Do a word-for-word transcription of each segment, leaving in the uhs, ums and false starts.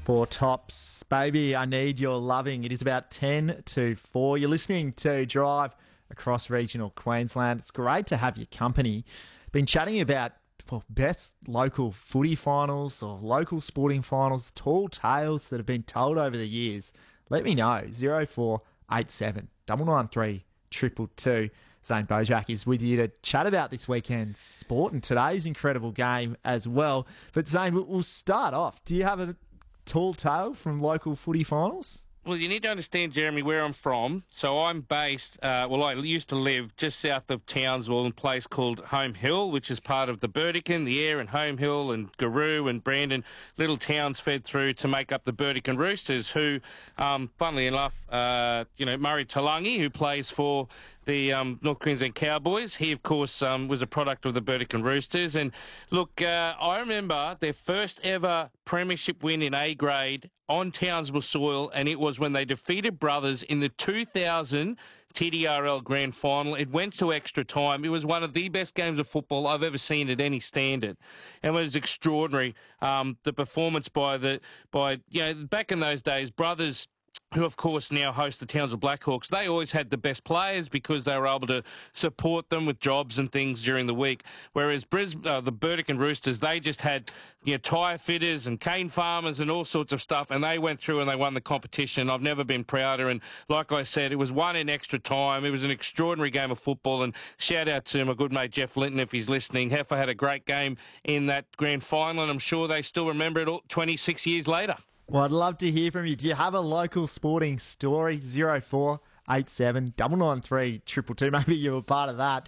Four tops. Baby, I need your loving. It is about ten to four. You're listening to Drive across regional Queensland. It's great to have your company. Been chatting about well, best local footy finals or local sporting finals, tall tales that have been told over the years. Let me know. zero four eight seven, nine nine three, two two two. Zane Bojak is with you to chat about this weekend's sport and today's incredible game as well. But Zane, we'll start off. Do you have a tall tale from local footy finals? Well, you need to understand, Jeremy, where I'm from. So I'm based, uh, well, I used to live just south of Townsville in a place called Home Hill, which is part of the Burdekin, the Ayr and Home Hill and Garoo and Brandon, little towns fed through to make up the Burdekin Roosters, who, um, funnily enough, uh, you know, Murray Talangi, who plays for the um, North Queensland Cowboys. He, of course, um, was a product of the Burdekin Roosters. And look, uh, I remember their first ever premiership win in A grade on Townsville soil, and it was when they defeated Brothers in the two thousand T D R L Grand Final. It went to extra time. It was one of the best games of football I've ever seen at any standard, and it was extraordinary. Um, the performance by the by you know back in those days, Brothers, who of course now host the Townsville Blackhawks, they always had the best players because they were able to support them with jobs and things during the week. Whereas Brisbane, uh, the Burdekin Roosters, they just had you know tyre fitters and cane farmers and all sorts of stuff, and they went through and they won the competition. I've never been prouder, and like I said, it was won in extra time. It was an extraordinary game of football, and shout out to my good mate Jeff Linton if he's listening. Heifer had a great game in that grand final, and I'm sure they still remember it all twenty-six years later. Well, I'd love to hear from you. Do you have a local sporting story? zero four eight seven, nine nine three, two two two. Maybe you were part of that.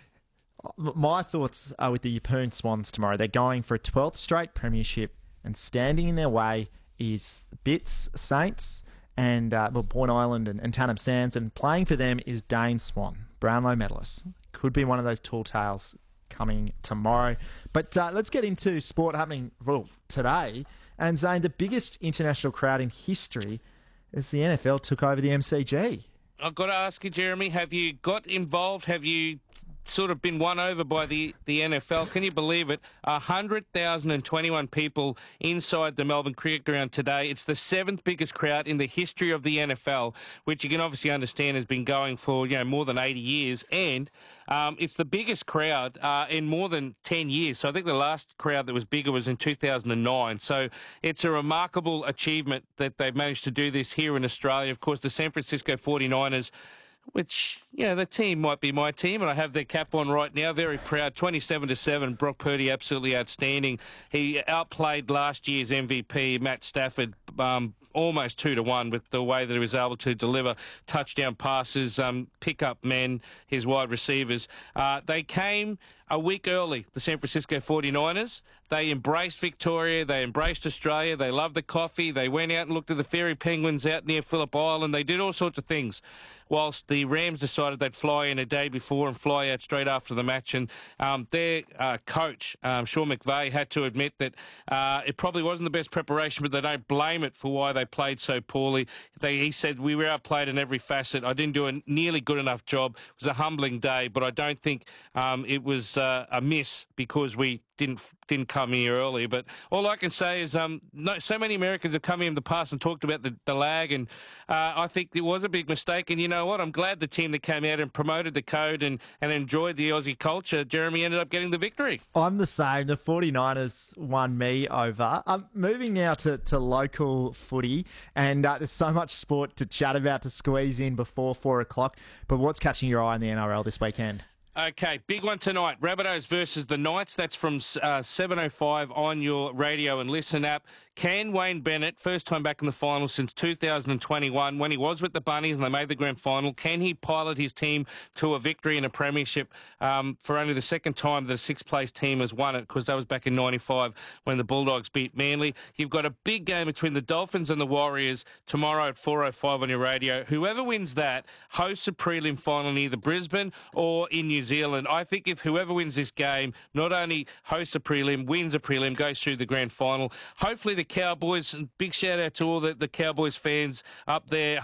My thoughts are with the Yeppoon Swans tomorrow. They're going for a twelfth straight premiership, and standing in their way is Bits Saints and uh, well, Point Island and, and Tannum Sands, and playing for them is Dane Swan, Brownlow medalist. Could be one of those tall tales coming tomorrow. But uh, let's get into sport happening well, today. And Zane, the biggest international crowd in history as the N F L took over the M C G. I've got to ask you, Jeremy, have you got involved? Have you sort of been won over by the, the N F L? Can you believe it? one hundred thousand twenty-one people inside the Melbourne Cricket Ground today. It's the seventh biggest crowd in the history of the N F L, which you can obviously understand has been going for you know more than eighty years. And um, it's the biggest crowd uh, in more than ten years. So I think the last crowd that was bigger was in two thousand nine. So it's a remarkable achievement that they've managed to do this here in Australia. Of course, the San Francisco forty-niners, which, you know, the team might be my team, and I have their cap on right now. Very proud. twenty-seven to seven. Brock Purdy absolutely outstanding. He outplayed last year's M V P, Matt Stafford, um, almost two to one with the way that he was able to deliver touchdown passes, um, pick up men, his wide receivers. Uh, they came a week early, the San Francisco forty-niners. They embraced Victoria. They embraced Australia. They loved the coffee. They went out and looked at the fairy penguins out near Phillip Island. They did all sorts of things, whilst the Rams decided they'd fly in a day before and fly out straight after the match. And um, their uh, coach, um, Sean McVay, had to admit that uh, it probably wasn't the best preparation, but they don't blame it for why they played so poorly. They, he said, we were outplayed in every facet. I didn't do a nearly good enough job. It was a humbling day, but I don't think um, it was uh, a miss because we didn't didn't come here early. But all I can say is um, no, so many Americans have come here in the past and talked about the, the lag, and uh, I think it was a big mistake. And you know what? I'm glad the team that came out and promoted the code and, and enjoyed the Aussie culture, Jeremy, ended up getting the victory. I'm the same. The forty-niners won me over. I'm moving now to, to local footy, and uh, there's so much sport to chat about to squeeze in before four o'clock. But what's catching your eye in the N R L this weekend? Okay, big one tonight. Rabbitohs versus the Knights. That's from uh, seven oh five on your radio and listen app. Can Wayne Bennett, first time back in the final since two thousand twenty-one, when he was with the Bunnies and they made the grand final, can he pilot his team to a victory in a premiership um, for only the second time that a sixth-place team has won it? Because that was back in ninety-five when the Bulldogs beat Manly. You've got a big game between the Dolphins and the Warriors tomorrow at four oh five on your radio. Whoever wins that hosts a prelim final in either Brisbane or in New Zealand. I think if whoever wins this game not only hosts a prelim, wins a prelim, goes through the grand final. Hopefully the Cowboys, big shout out to all the, the Cowboys fans up there.